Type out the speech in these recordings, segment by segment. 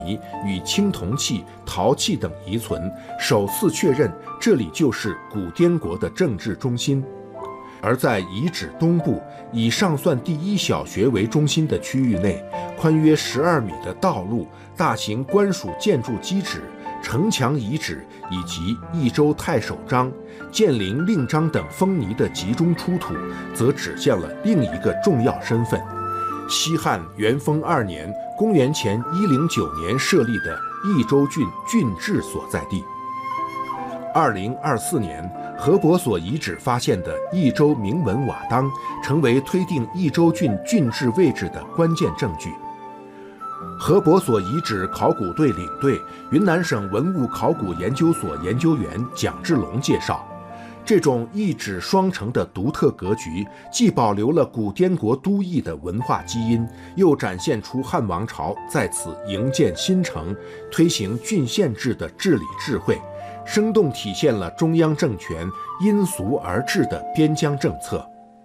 与青铜器、陶器等遗存，首次确认这里就是古滇国的政治中心。而在遗址东部，以上算第一小学为中心的区域内，宽约12米的道路、大型官署建筑基址、城墙遗址以及益州太守章、建陵令章等封泥的集中出土，则指向了另一个重要身份：西汉元丰2年（公元前109年）设立的益州郡郡治所在地。2024年，何伯所遗址发现的益州铭文瓦当，成为推定益州郡郡治位置的关键证据。何伯所遗址考古队领队、云南省文物考古研究所研究员蒋志龙介绍，这种一址双城的独特格局，既保留了古滇国都邑的文化基因，又展现出汉王朝在此营建新城、推行郡县制的治理智慧，生动体现了中央政权因俗而治的边疆政策。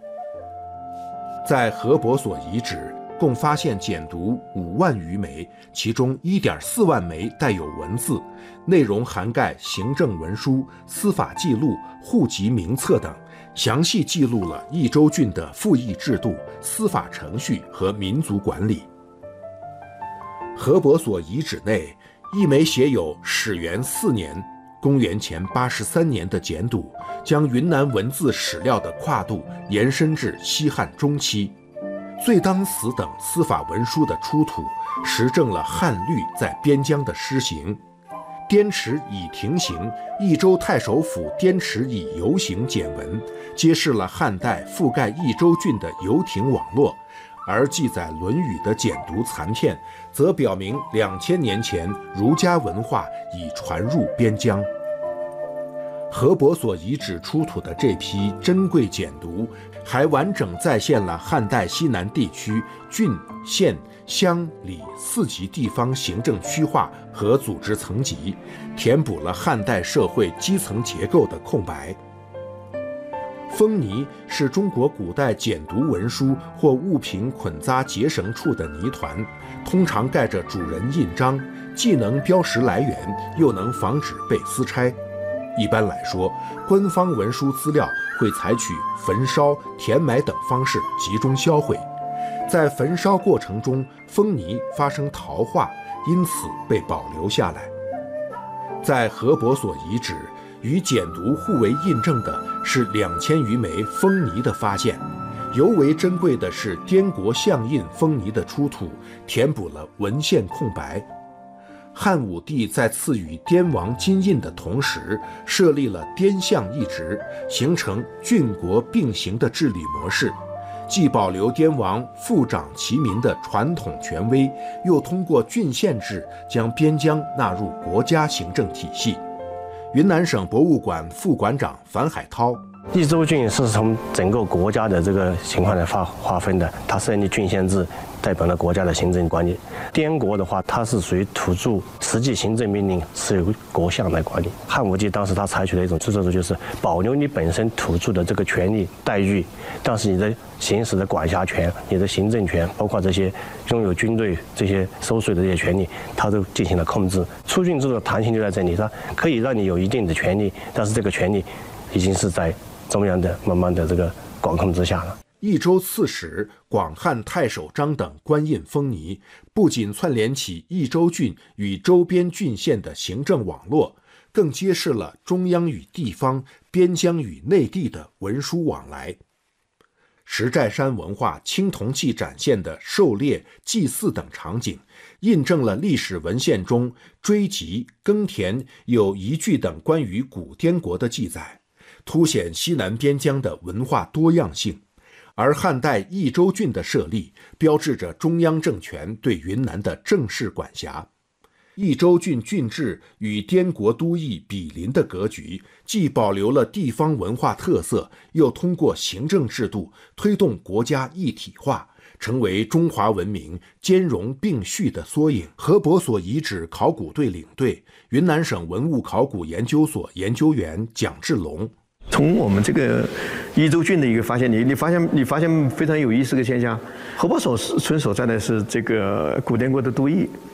在何伯所遗址，共发现简牍5万余枚，其中1.4万枚带有文字，内容涵盖行政文书、司法记录、户籍名册等，详细记录了益州郡的赋役制度、司法程序和民族管理。何伯所遗址内，一枚写有始元4年（公元前83年）的简牍，将云南文字史料的跨度延伸至西汉中期。罪当死等司法文书的出土，实证了汉律在边疆的施行。滇池以庭刑、益州太守府滇池以游行简文，揭示了汉代覆盖益州郡的游亭网络，而记载《论语》的简牍残片，则表明2000年前儒家文化已传入边疆。何伯所遗址出土的这批珍贵简牍，还完整再现了汉代西南地区郡、县、乡、里4级地方行政区划和组织层级，填补了汉代社会基层结构的空白。封泥是中国古代简牍文书或物品捆扎结绳处的泥团，通常盖着主人印章，既能标识来源，又能防止被私拆。一般来说，官方文书资料会采取焚烧、填埋等方式集中销毁。在焚烧过程中，封泥发生陶化，因此被保留下来。在何伯所遗址，与简牍互为印证的是2000余枚封泥的发现。尤为珍贵的是滇国象印封泥的出土，填补了文献空白。汉武帝在赐予滇王金印的同时，设立了滇象一职，形成郡国并行的治理模式，既保留滇王父长其民的传统权威，又通过郡县制将边疆纳入国家行政体系。云南省博物馆副馆长樊海涛： 益州郡是从整个国家的这个情况来划分的，它设立郡县制，代表了国家的行政管理。滇国的话，它是属于土著，实际行政命令是由国相来管理。汉武帝当时他采取的一种制度就是保留你本身土著的这个权利待遇，但是你的行使的管辖权、你的行政权，包括这些拥有军队这些收税的这些权利，它都进行了控制。出郡制的弹性就在这里，它可以让你有一定的权利，但是这个权利已经是在中央的慢慢的这个管控之下了。 益州刺史、广汉太守章等官印封泥，不仅串联起益州郡与周边郡县的行政网络，更揭示了中央与地方、边疆与内地的文书往来。石寨山文化青铜器展现的狩猎、祭祀等场景，印证了历史文献中追集、耕田、有遗具等关于古滇国的记载，凸显西南边疆的文化多样性。而汉代益州郡的设立，标志着中央政权对云南的正式管辖。益州郡郡治与滇国都邑比邻的格局，既保留了地方文化特色，又通过行政制度推动国家一体化，成为中华文明兼容并蓄的缩影。何伯所遗址考古队领队、云南省文物考古研究所研究员蒋志龙： 从我们这个益州郡的一个发现，你发现非常有意思的现象。何伯所村所在的是这个古滇国的都邑，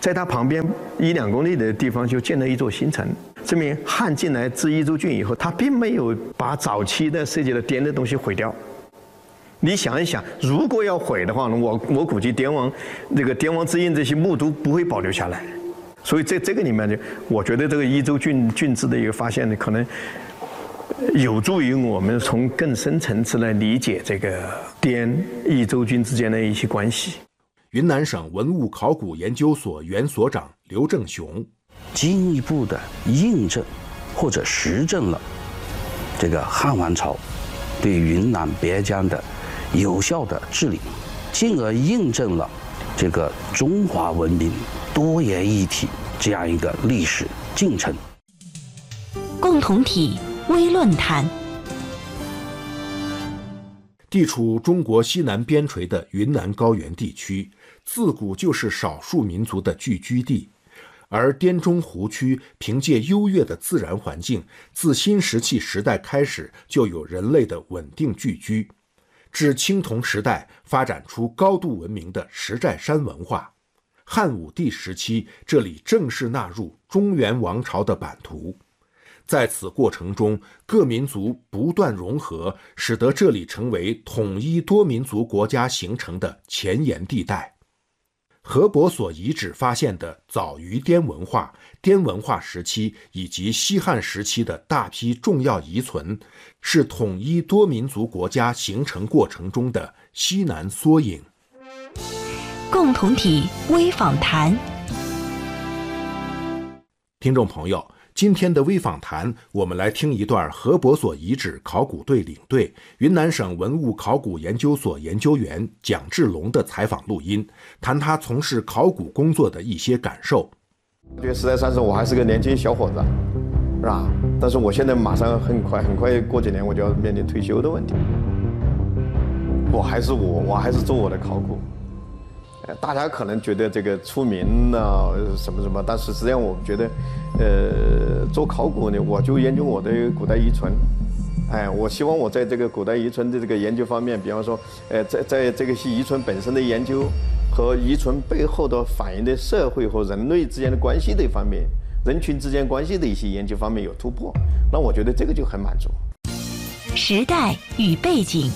在它旁边1-2公里的地方就建了一座新城，证明汉进来治伊州郡以后，他并没有把早期的设计的滇的东西毁掉。你想一想，如果要毁的话呢，我估计滇王之印这些墓都不会保留下来。所以这个里面呢，我觉得这个伊州郡志的一个发现呢，可能有助于我们从更深层次来理解这个滇伊州郡之间的一些关系。 云南省文物考古研究所原所长刘正雄进一步的印证或者实证了这个汉王朝对云南边疆的有效的治理，进而印证了这个中华文明多元一体这样一个历史进程。 共同体微论坛。 地处中国西南边陲的云南高原地区，自古就是少数民族的聚居地，而滇中湖区凭借优越的自然环境，自新石器时代开始就有人类的稳定聚居，至青铜时代发展出高度文明的石寨山文化。汉武帝时期，这里正式纳入中原王朝的版图。在此过程中，各民族不断融合，使得这里成为统一多民族国家形成的前沿地带。何伯所遗址发现的早于滇文化、滇文化时期以及西汉时期的大批重要遗存，是统一多民族国家形成过程中的西南缩影。 共同体微访谈。 听众朋友，今天的微访谈，我们来听一段何伯所遗址考古队领队、云南省文物考古研究所研究员蒋志龙的采访录音，谈他从事考古工作的一些感受。 这个时代30，我还是个年轻小伙子，是吧？但是我现在马上很快过几年我就要面临退休的问题。我还是做我的考古。大家可能觉得这个出名啊什么，但是实际上我觉得，做考古呢，我就研究我的古代遗存。我希望我在这个古代遗存的这个研究方面，比方说，在这个遗存本身的研究和遗存背后的反映的社会和人类之间的关系的一方面，人群之间关系的一些研究方面有突破，那我觉得这个就很满足。 时代与背景。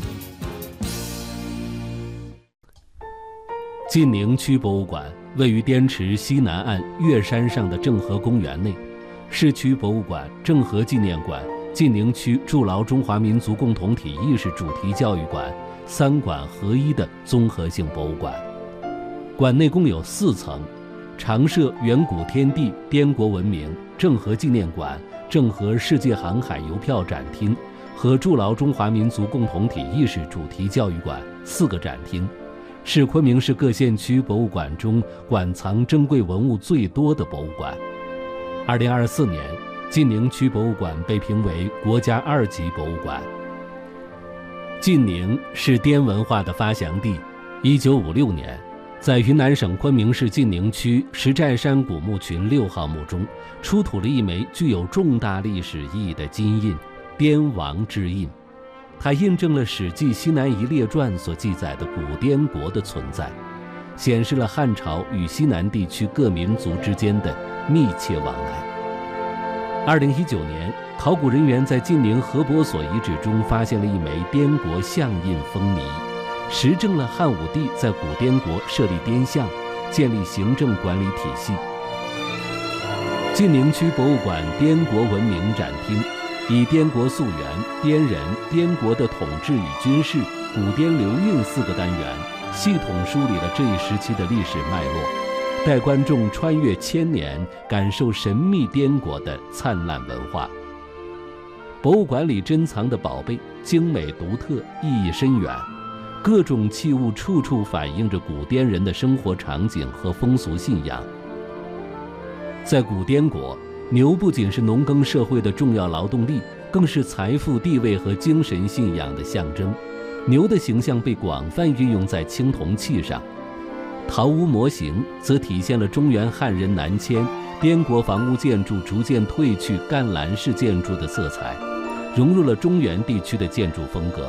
晋宁区博物馆位于滇池西南岸月山上的郑和公园内，市区博物馆、郑和纪念馆、晋宁区筑牢中华民族共同体意识主题教育馆3馆合一的综合性博物馆。馆内共有4层，常设远古天地、滇国文明、郑和纪念馆、郑和世界航海邮票展厅和筑牢中华民族共同体意识主题教育馆4个展厅，是昆明市各县区博物馆中馆藏珍贵文物最多的博物馆。2024年，晋宁区博物馆被评为国家2级博物馆。晋宁是滇文化的发祥地。1956年，在云南省昆明市晋宁区石寨山古墓群6号墓中，出土了一枚具有重大历史意义的金印——滇王之印。它印证了《史记·西南夷列传》所记载的古滇国的存在，显示了汉朝与西南地区各民族之间的密切往来。2019年，考古人员在晋宁何伯所遗址中发现了一枚滇国象印封泥，实证了汉武帝在古滇国设立滇相，建立行政管理体系。晋宁区博物馆滇国文明展厅以滇国溯源、滇人、滇国的统治与军事、古滇流运4个单元，系统梳理了这一时期的历史脉络，带观众穿越1000年，感受神秘滇国的灿烂文化。博物馆里珍藏的宝贝精美独特，意义深远，各种器物处处反映着古滇人的生活场景和风俗信仰。在古滇国，牛不仅是农耕社会的重要劳动力，更是财富、地位和精神信仰的象征。牛的形象被广泛运用在青铜器上。陶屋模型则体现了中原汉人南迁、滇国房屋建筑逐渐褪去干栏式建筑的色彩，融入了中原地区的建筑风格。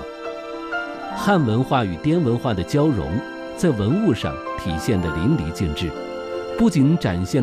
汉文化与滇文化的交融，在文物上体现得淋漓尽致。 不仅展现